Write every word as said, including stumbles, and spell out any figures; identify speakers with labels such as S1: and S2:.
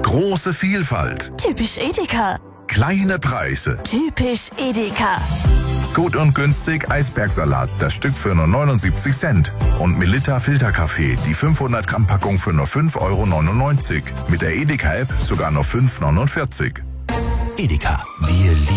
S1: Große Vielfalt.
S2: Typisch Edeka.
S1: Kleine Preise.
S2: Typisch Edeka.
S1: Gut und günstig Eisbergsalat, das Stück für nur neunundsiebzig Cent. Und Melitta Filterkaffee, die fünfhundert Gramm Packung für nur fünf Euro neunundneunzig. Mit der Edeka-App sogar nur fünf Euro neunundvierzig.
S3: Edeka, wir lieben